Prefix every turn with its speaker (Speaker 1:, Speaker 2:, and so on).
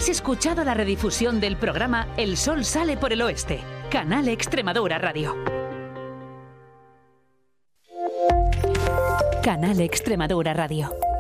Speaker 1: Has escuchado la redifusión del programa El Sol Sale por el Oeste, Canal Extremadura Radio. Canal Extremadura Radio.